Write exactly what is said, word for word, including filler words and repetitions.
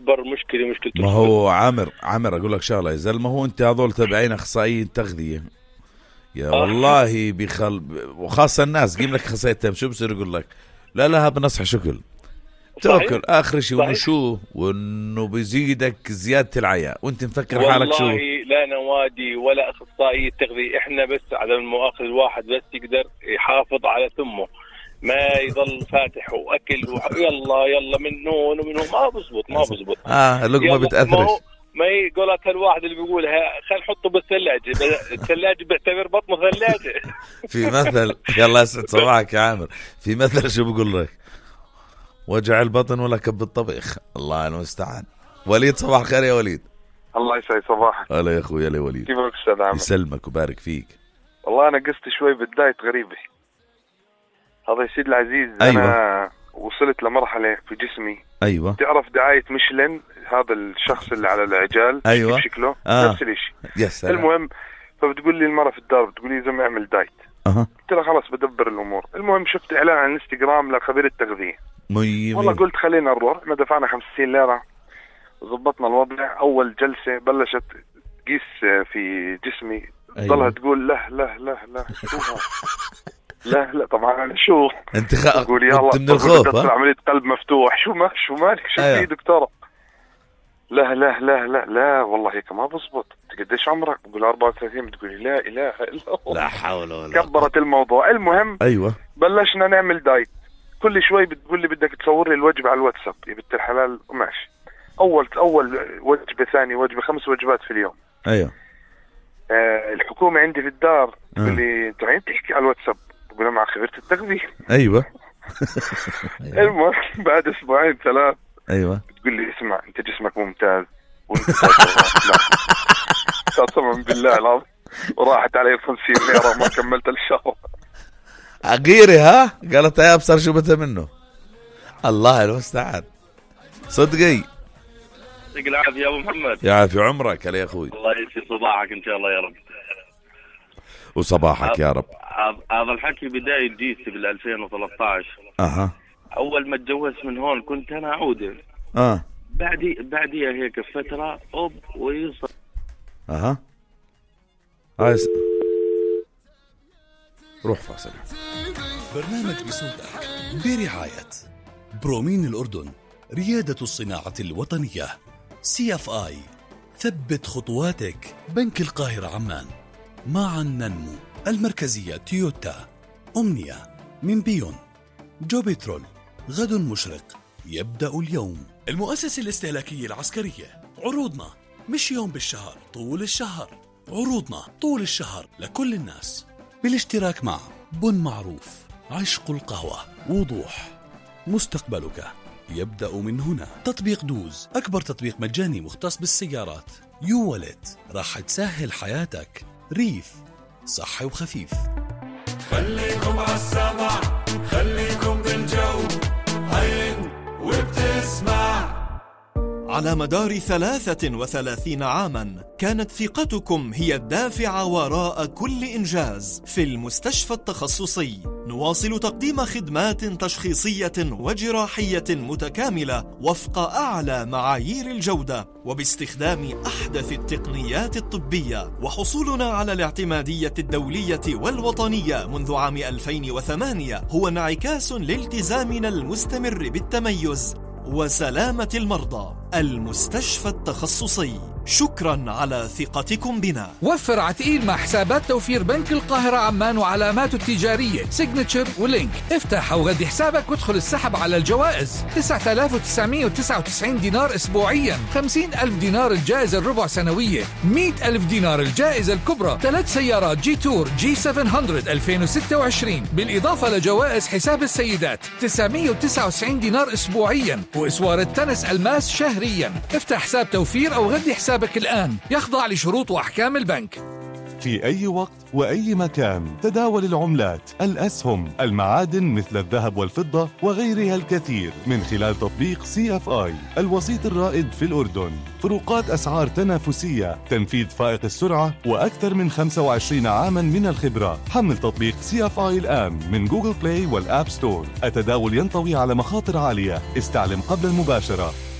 اكبر مشكله مشكله. ما هو عامر عامر اقول لك شغله يا زلمه، هو انت هذول تبعين اخصائيين تغذيه يا آه. والله بخل، وخاصه الناس قيم لك خصائتهم شو بصير يقول لك لا لا بنصح شكل تاكل اخر شيء وانه شو وانه بيزيدك زياده العياء وانت مفكر حالك شو. والله لا نوادي ولا اخصائي تغذيه، احنا بس على المؤاخذ الواحد بس يقدر يحافظ على ثمه، ما يضل فاتح واكل يلا يلا من هون ومن هون، ما بزبط ما بزبط. اه اللقمه بتاثرش. ما يقولك الواحد اللي بيقولها خل نحطه بالثلاجه، الثلاجه بيعتبر بطنه ثلاجه. في مثل يلا اسعد صباحك يا عامر، في مثل شو بقول لك؟ وجع البطن ولا كب الطبيخ، الله المستعان. وليد صباح الخير يا وليد. الله يسعد صباحك. هلا يا اخوي. يا وليد كيفك استاذ عامر؟ يسلمك وبارك فيك. والله انا قصتي شوي بالدايت غريبه هذا يا سيد العزيز. أيوة. انا وصلت لمرحله في جسمي. ايوه تعرف دعايه ميشلين، هذا الشخص اللي على العجال. أيوة. شكله آه. نفس الشيء. يس. المهم فبتقول لي المرة في الدار بتقول لي زلمه اعمل دايت. أه. قلت لها خلاص بدبر الامور. المهم شفت اعلان على الانستغرام لخبير التغذيه. مي والله قلت خلينا نروح. ما دفعنا خمسين ليرة وظبطنا الوضع. اول جلسه بلشت تقيس في جسمي. أيوة. ضلها تقول لا لا لا لا لا لا طبعا انا شو انت خ... تقول يلا من الخوف عمليه قلب مفتوح. شو ما شو مالك شو أيوة. في دكتوره؟ لا لا لا لا لا والله هيك ما بزبط. انت قديش عمرك؟ بقول أربعة وثلاثين. بتقولي لا اله الا الله. لا حول ولا قوة. كبرت الموضوع. المهم ايوه بلشنا نعمل دايت. كل شوي بتقول لي بدك تصور لي الوجبه على الواتساب يا بنت الحلال. ماشي. اول اول وجبه ثاني وجبه خمس وجبات في اليوم. ايوه. آه الحكومه عندي في الدار تقول لي انت وين تحكي على الواتساب؟ بقول مع خبيره التغذيه. ايوه. المهم بعد اسبوعين ثلاث ايوه بتقول لي اسمع انت جسمك ممتاز وانت لا قسما بالله العظيم. وراحت علي خمسين ليرة ما كملت الشهر. عقيري ها قالت يا ابصر شو بته منه. الله المستعان. صدقي يعطيك العافيه يا ابو محمد. يعافي عمرك يا اخوي. الله يسعد صباحك ان شاء الله يا رب. وصباحك يا رب. هذا الحكي بداية جيتي بال ألفين وثلاثة عشر. اها. اول ما اتجوزت من هون كنت انا عوده. اه بعدي بعديها هيك فتره اوب ويوصل. اها. هاي س... روح فاصل. برنامج بصوتك برعاية برومين الأردن، ريادة الصناعة الوطنية. سي اف اي، ثبت خطواتك. بنك القاهرة عمان. معا ننمو. المركزية تويوتا. أمنية من بيون. جو بترول، غد مشرق يبدأ اليوم. المؤسسة الاستهلاكية العسكرية. عروضنا مش يوم بالشهر، طول الشهر. عروضنا طول الشهر لكل الناس بالاشتراك مع بن معروف، عشق القهوة، وضوح. مستقبلك يبدأ من هنا. تطبيق دوز، أكبر تطبيق مجاني مختص بالسيارات. يو ولت، راح تسهل حياتك. ريف، صحي وخفيف. خليكم عالسمع، خليكم بالجو، هين وبتسمع. على مدار ثلاثة وثلاثين عاماً كانت ثقتكم هي الدافع وراء كل إنجاز. في المستشفى التخصصي نواصل تقديم خدمات تشخيصية وجراحية متكاملة وفق أعلى معايير الجودة وباستخدام أحدث التقنيات الطبية. وحصولنا على الاعتمادية الدولية والوطنية منذ عام ألفين وثمانية هو انعكاس لالتزامنا المستمر بالتميز وسلامة المرضى. المستشفى التخصصي، شكرا على ثقتكم بنا. وفر عتقيل مع حسابات توفير بنك القاهرة عمان وعلاماته التجارية سيجنتشر ولينك. افتح او غدي حسابك وادخل السحب على الجوائز. تسعة آلاف وتسعمائة وتسعة وتسعين دينار اسبوعيا، خمسين ألف دينار الجائزة الربع سنوية، مئة ألف دينار الجائزة الكبرى، ثلاث سيارات جي تور جي سبعمائة ألفين وستة وعشرين، بالإضافة لجوائز حساب السيدات تسعمائة وتسعة وتسعين دينار اسبوعيا، وإسوار التنس الماس شهريا. افتح حساب توفير او غدي حسابك الآن، يخضع لشروط وأحكام البنك. في أي وقت وأي مكان تداول العملات، الأسهم، المعادن مثل الذهب والفضة وغيرها الكثير من خلال تطبيق سي اف اي، الوسيط الرائد في الأردن. فروقات أسعار تنافسية، تنفيذ فائق السرعة، وأكثر من خمسة وعشرين عاما من الخبرة. حمل تطبيق سي اف اي الآن من جوجل بلاي والآب ستور. التداول ينطوي على مخاطر عالية، استعلم قبل المباشرة.